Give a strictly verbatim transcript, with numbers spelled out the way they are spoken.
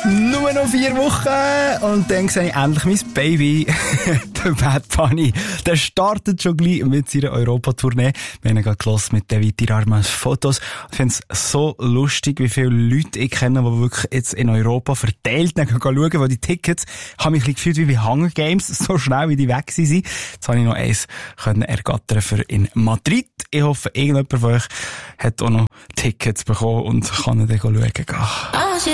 Nur noch vier Wochen und dann sehe ich endlich mein Baby, der Bad Bunny. Der startet schon gleich mit seiner Europatournee. Wir haben gerade gehört mit David Dirarmas Fotos. Ich finde es so lustig, wie viele Leute ich kenne, die wirklich jetzt in Europa verteilt schauen, weil die Tickets haben mich ein bisschen gefühlt wie bei Hunger Games, so schnell wie die weg sind. Jetzt habe ich noch eins können ergattern für in Madrid. Ich hoffe, irgendjemand von euch hat auch noch Tickets bekommen und kann dann schauen gehen.